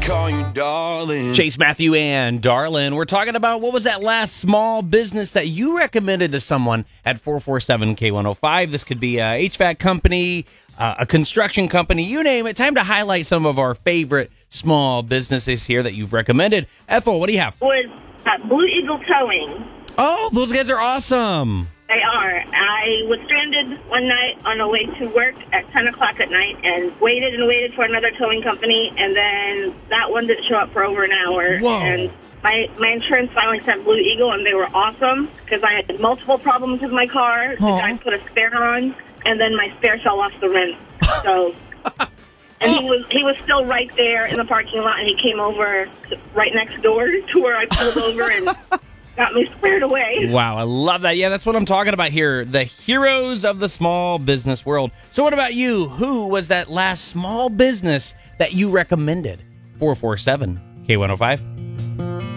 call you darling. Chase, Matthew, and Darlin. We're talking about what was that last small business that you recommended to someone at 447-K105. This could be a HVAC company, a construction company, you name it. Time to highlight some of our favorite small businesses here that you've recommended. Ethel, what do you have? Was Blue Eagle Towing. Oh, those guys are awesome. They are. I was stranded one night on the way to work at 10 o'clock at night and waited for another towing company, and then that one didn't show up for over an hour. Whoa. And my insurance finally sent Blue Eagle, and they were awesome because I had multiple problems with my car. The guy put a spare on, and then my spare fell off the rim. So, and he was still right there in the parking lot, and he came over right next door to where I pulled over and got me squared away. Wow, I love that. Yeah, that's what I'm talking about here. The heroes of the small business world. So what about you? Who was that last small business that you recommended? 447-K105.